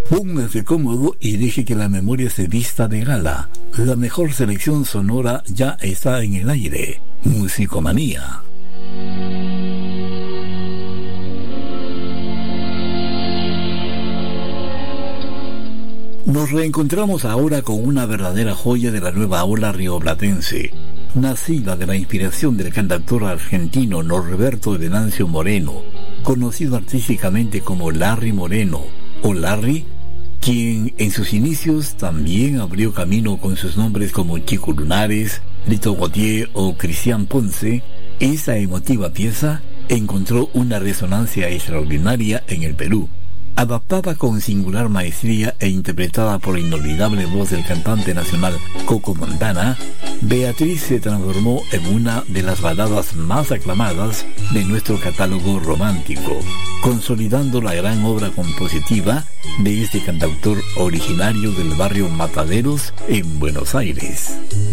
Póngase cómodo y deje que la memoria se vista de gala. La mejor selección sonora ya está en el aire. Musicomanía. Nos reencontramos ahora con una verdadera joya de la nueva ola rioplatense, nacida de la inspiración del cantautor argentino Norberto Venancio Moreno, conocido artísticamente como Larry Moreno, o Larry, quien en sus inicios también abrió camino con sus nombres como Chico Lunares, Lito Gautier o Cristian Ponce. Esa emotiva pieza encontró una resonancia extraordinaria en el Perú. Adaptada con singular maestría e interpretada por la inolvidable voz del cantante nacional Coco Montana, Beatriz se transformó en una de las baladas más aclamadas de nuestro catálogo romántico, consolidando la gran obra compositiva de este cantautor originario del barrio Mataderos en Buenos Aires.